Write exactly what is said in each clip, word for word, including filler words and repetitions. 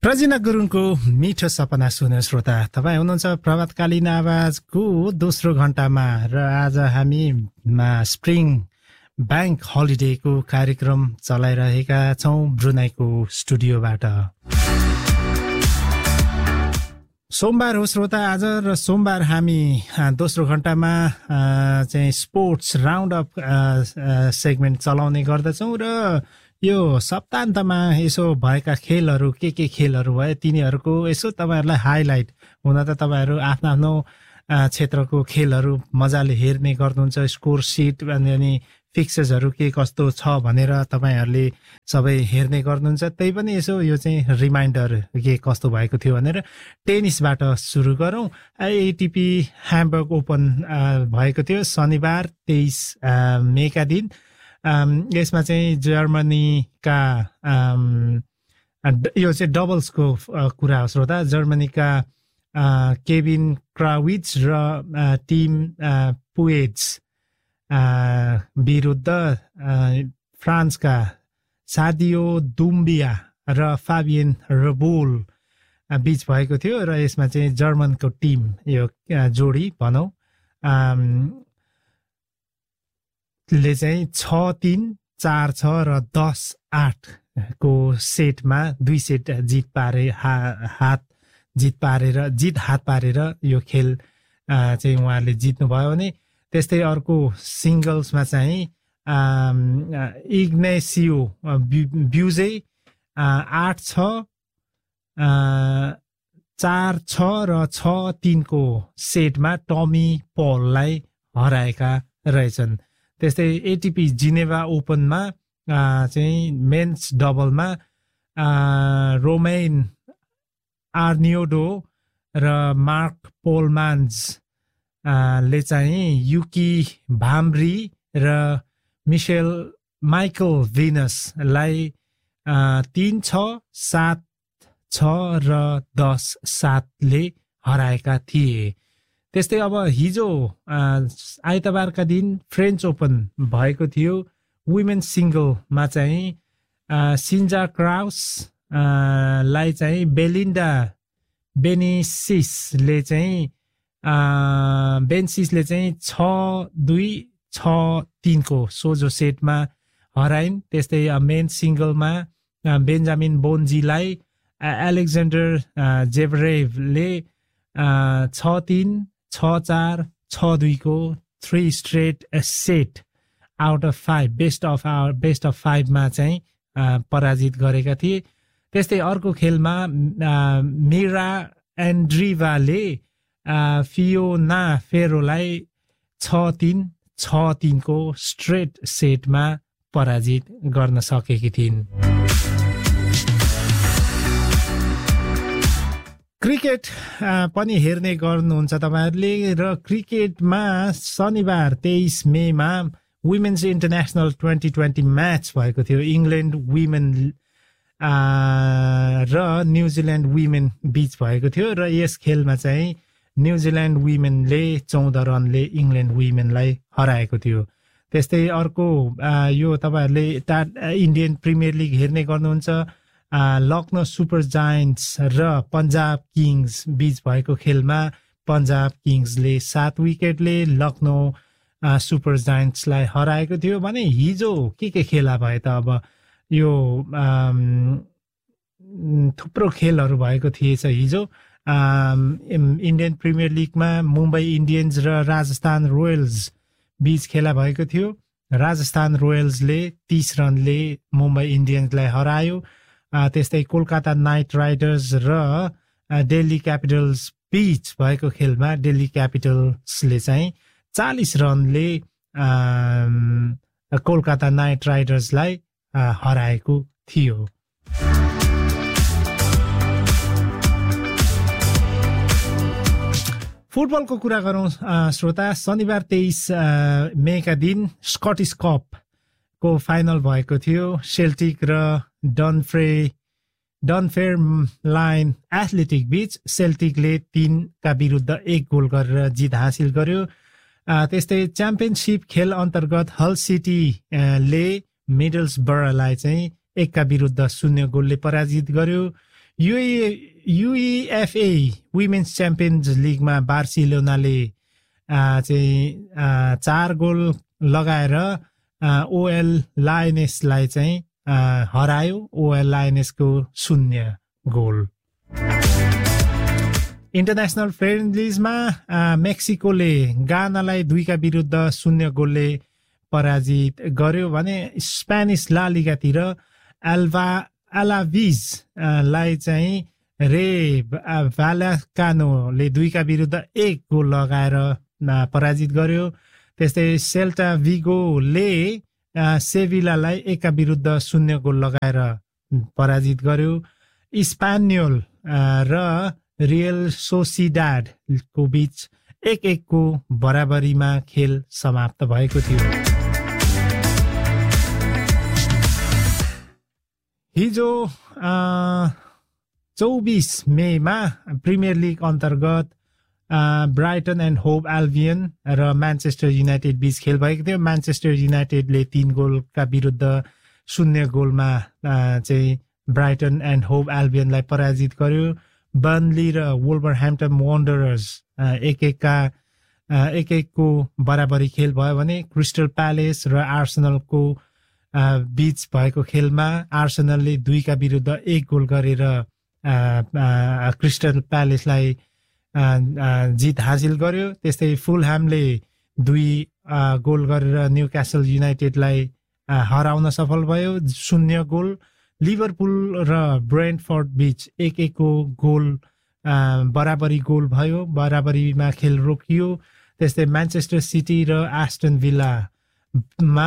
प्रजिना गुरुङको मिठो सपना सुन्ने श्रोता तपाईँ हुनुहुन्छ प्रभातकालीन आवाजको दोस्रो घण्टामा र आज हामी स्प्रिङ ब्याङ्क हलिडेको कार्यक्रम चलाइरहेका छौँ ब्रुनाईको स्टुडियोबाट। सोमबार हो श्रोता आज र सोमबार हामी दोस्रो घण्टामा चाहिँ स्पोर्ट्स राउन्ड अप सेगमेन्ट चलाउने गर्दछौँ र यो सप्ताहन्तमा यसो भएका खेलहरू के के खेलहरू भए तिनीहरूको यसो तपाईहरुलाई हाइलाइट हुन त तपाईहरु आफ्नो आफ्नो क्षेत्रको खेलहरू मजाले हेर्ने गर्नुहुन्छ स्कोर सिट अनि फिक्सेसहरू के कस्तो छ भनेर तपाईहरुले सबै हेर्ने गर्नुहुन्छ। त्यही पनि यसो यो चाहिँ रिमाइन्डर के कस्तो भएको थियो भनेर टेनिसबाट सुरु गरौँ। एटिपी ह्याम्बर्ग ओपन भएको थियो शनिबार तेइस मेका दिन। यसमा चाहिँ जर्मनीका यो चाहिँ डबल्सको कुरा हो श्रोता। जर्मनीका केभिन क्राविट्ज र टिम पुएट्स विरुद्ध फ्रान्सका सादियो दुम्बिया र फाबियन रबोल बीच भएको थियो र यसमा चाहिँ जर्मनको टिम यो जोडी भनौँ ले चाहिँ छ तीन चार छ र दस आठ को सेटमा दुई सेट जित पारे हा, हात जित पारेर जित हात पारेर यो खेल चाहिँ उहाँहरूले जित्नु भयो भने त्यस्तै अर्को सिङ्गल्समा चाहिँ इग्नेसियो ब्युजे आठ छ चार छ र छ तीन को सेटमा टमी पललाई हराएका रहेछन्। त्यस्तै एटिपी जिनेभा ओपनमा चाहिँ मेन्स डबलमा रोमेन आर्नियोडो र मार्क पोलमान्स ले चाहिँ युकी भाम्री र मिशेल माइकल भेनसलाई तीन छ सात छ र दस सातले हराएका थिए। त्यस्तै अब हिजो आइतबारका दिन फ्रेन्च ओपन भएको थियो। वुमेन सिङ्गलमा चाहिँ सिन्जा क्राउस लाई चाहिँ बेलिन्डा बेनिसिसले चाहिँ बेन्सिसले चाहिँ छ दुई छ तीनको सोझो सेटमा हराइन्। त्यस्तै मेन सिङ्गलमा बेन्जामिन बोन्जीलाई एलेक्जेन्डर जेभरेभले छ तीन छ चार छ दुई को three straight set out of five best of our best of फाइभमा चाहिँ पराजित गरेका थिए। त्यस्तै अर्को खेलमा मिरा एन्ड्रिभाले फियोना फेरोलाई छ तीन छ तीन को स्ट्रेट सेटमा पराजित गर्न सकेकी थिइन्। क्रिकेट पनि हेर्ने गर्नुहुन्छ तपाईहरुले र क्रिकेटमा शनिबार तेइस मेमा women's international twenty twenty match भएको थियो। इङ्ल्यान्ड वुमेन र न्युजिल्यान्ड वुमेन बीच भएको थियो र यस खेलमा चाहिँ न्युजिल्यान्ड वुमेनले चौध रनले इङ्ल्यान्ड वुमेनलाई हराएको थियो। त्यस्तै अर्को यो तपाईहरुले इन्डियन प्रिमियर लिग हेर्ने गर्नुहुन्छ। लक्नो सुपर जायन्ट्स र पन्जाब किङ्स बीच भएको खेलमा पन्जाब किङ्सले सात विकेटले लक्नो सुपर जायन्ट्सलाई हराएको थियो भने हिजो के के खेला भए त अब यो थुप्रो खेलहरू भएको थिएछ हिजो। इन्डियन प्रिमियर लिगमा मुम्बई इन्डियन्स र राजस्थान रोयल्स बीच खेला भएको थियो। राजस्थान रोयल्सले तीस रनले मुम्बई इन्डियन्सलाई हरायो। त्यस्तै कोलकाता नाइट राइडर्स र दिल्ली क्यापिटल्स बीच भएको खेलमा दिल्ली क्यापिटल्सले चाहिँ चालीस रनले कोलकाता नाइट राइडर्सलाई हराएको थियो। फुटबलको कुरा गरौँ श्रोता। शनिबार तेइस मेका दिन स्कटिस कप को फाइनल भएको थियो। सेल्टिक र डनफ्रे डनफेयरलाइन एथलेटिक बीच सेल्टिकले तीनका विरुद्ध एक गोल गरेर जित हासिल गर्यो। त्यस्तै च्याम्पियनशिप खेल अन्तर्गत हल सिटीले मिडल्सबरोलाई चाहिँ एकका विरुद्ध शून्य गोलले पराजित गर्यो। युइएफए वुमेन्स च्याम्पियन्स लिगमा बार्सिलोनाले चाहिँ चार गोल लगाएर ओएल लायनेसलाई चाहिँ हरायो। ओएल लायनेसको शून्य गोल। इन्टरनेसनल फ्रेन्डलिजमा मेक्सिकोले गानालाई दुईका विरुद्ध शून्य गोलले पराजित गर्यो भने स्पेनिस ला लिगातिर एल्भा एलाभिजलाई चाहिँ रे भ्यालाकानोले दुईका विरुद्ध एक गोल लगाएर पराजित गर्यो। त्यस्तै सेल्टा भिगोले सेभिलालाई एकका विरुद्ध शून्य गोल लगाएर पराजित गर्यो। स्पान्योल र रियल सोसिडाडको बीच एक एकको बराबरीमा खेल समाप्त भएको थियो। हिजो चौबिस मेमा प्रिमियर लिग अन्तर्गत ब्राइटन एन्ड होभ एल्बियन र म्यान्चेस्टर युनाइटेड बीच खेल भएको थियो। म्यान्चेस्टर युनाइटेडले तीन गोलका विरुद्ध शून्य गोलमा चाहिँ ब्राइटन एन्ड होभ एल्बियनलाई पराजित गर्यो। बर्नली र वुल्भरह्याम्पटन वान्डरर्स एक एकका एक एकको बराबरी खेल भयो भने क्रिस्टल प्यालेस र आर्सेनलको बीच भएको खेलमा आर्सेनलले दुईका विरुद्ध एक गोल गरेर क्रिस्टल प्यालेसलाई जित हासिल गर्यो। त्यस्तै फुलह्यामले दुई गोल गरेर न्युक्यासल युनाइटेडलाई हराउन सफल भयो शून्य गोल। लिभरपुल र ब्रेन्टफोर्ड बीच एक एकको गोल बराबरी गोल भयो। बराबरीमा खेल रोकियो। त्यस्तै म्यान्चेस्टर सिटी र एस्टन विल्लामा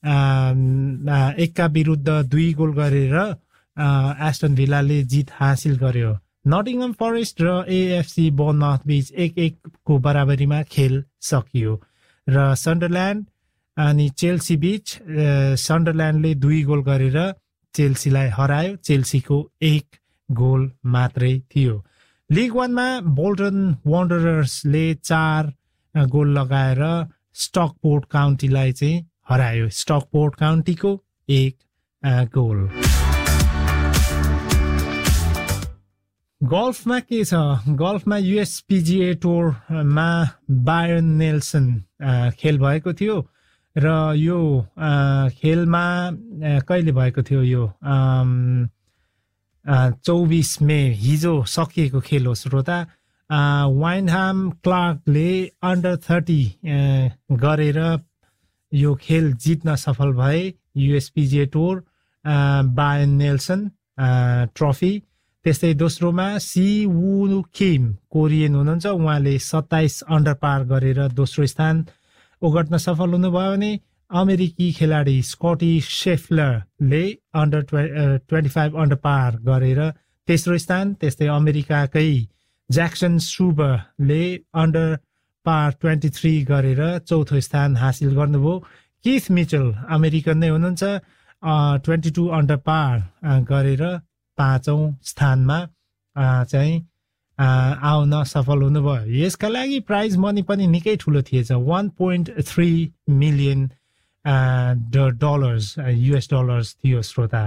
एकका विरुद्ध दुई गोल गरेर एस्टन विल्लाले जित हासिल गर्यो। नटिङहम फरेस्ट र एएफसी बोर्नमथ बीच एक एकको बराबरीमा खेल सकियो। र सन्डरल्यान्ड अनि चेल्सी बीच सन्डरल्यान्डले दुई गोल गरेर चेल्सीलाई हरायो। चेल्सीको एक गोल मात्रै थियो। लिग वानमा बोल्टन वान्डरर्सले चार गोल लगाएर स्टकपोर्ट काउन्टीलाई चाहिँ हरायो। स्टकपोर्ट काउन्टीको एक गोल। गल्फमा के छ? गल्फमा युएसपिजिए टुरमा बायरन नेल्सन खेल भएको थियो र यो खेलमा कहिले भएको थियो? यो चौबिस मे हिजो सकिएको खेल हो श्रोता। वाइन्डहाम क्लार्कले अन्डर थर्टी गरेर यो खेल जित्न सफल भए। युएसपिजिए टुर बायरन नेल्सन ट्रफी। त्यस्तै दोस्रोमा सी वु किम कोरियन हुनुहुन्छ, उहाँले सत्ताइस अन्डर पार गरेर दोस्रो स्थान ओगट्न सफल हुनुभयो भने अमेरिकी खेलाडी Scottie शेफलरले under twenty five under पार गरेर तेस्रो स्थान। त्यस्तै अमेरिकाकै ज्याक्सन सुबरले अन्डर पार ट्वेन्टी थ्री गरेर चौथो स्थान हासिल गर्नुभयो। किथ मिचल अमेरिकन नै हुनुहुन्छ, ट्वेन्टी टू अन्डर पार गरेर पाँचौं स्थानमा चाहिँ आउन सफल हुनुभयो। यसका लागि प्राइज मनी पनि निकै ठुलो थिएछ। One point three million dollars US dollars थियो श्रोता।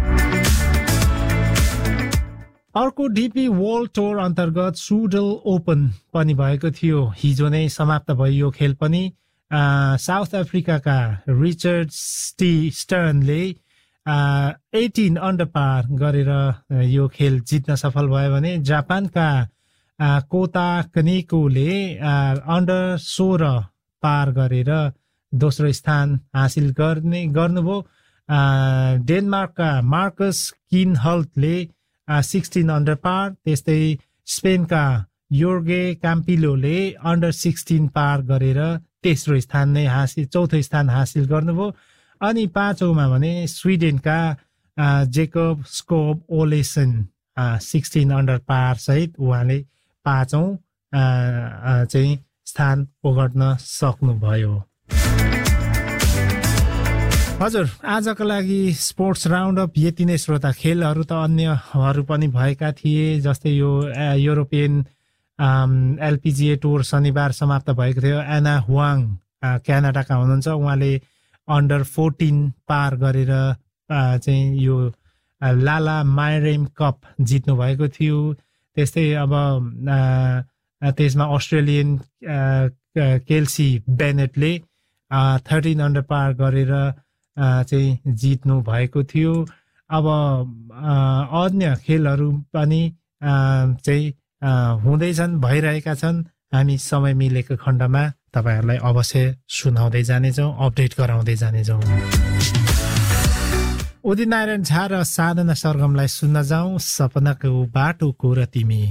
अर्को डिपी वर्ल्ड टुर अन्तर्गत सुडल ओपन पनि भएको थियो। हिजो नै समाप्त भयो यो खेल पनि। साउथ अफ्रिकाका रिचर्ड स्टी स्टर्नले एटिन अन्डर पार गरेर यो खेल जित्न सफल भयो भने जापानका कोता कनेकोले अन्डर सोह्र पार गरेर दोस्रो स्थान हासिल गर्ने गर्नुभयो। डेनमार्कका मार्कस किनहल्टले सिक्सटिन अन्डर पार। त्यस्तै स्पेनका योर्गे काम्पिलोले अन्डर सिक्सटिन पार गरेर तेस्रो स्थान नै हासिल चौथो स्थान हासिल गर्नुभयो। अनि पाँचौंमा भने स्विडेनका जेकब स्कोब ओलेसन सिक्सटिन अन्डर पार सहित उहाँले पाँचौं चाहिँ स्थान ओगट्न सक्नुभयो। हजुर, आजको लागि स्पोर्ट्स राउन्ड अप यति नै श्रोता। खेलहरू त अन्यहरू पनि भएका थिए, जस्तै यो युरोपियन एलपिजिए टुर शनिबार समाप्त भएको थियो। एना हुआङ क्यानाडाका हुनुहुन्छ, उहाँले अन्डर फोर्टिन पार गरेर चाहिँ यो लाला मायरेम कप जित्नु भएको थियो त्यस्तै अब त्यसमा अस्ट्रेलियन केल्सी बेनेटले थर्टिन अन्डर पार गरेर चाहिँ जित्नु भएको थियो अब अन्य खेलहरू पनि चाहिँ हुँदैछन् भइरहेका छन् हामी समय मिलेको खण्डमा तपाईहरुलाई अवश्य सुनाउँदै जानेछौँ अपडेट गराउँदै जानेछौँ उदित नारायण झा र साधना सरगमलाई सुन्न जाउँ सपनाको बाटोको र तिमी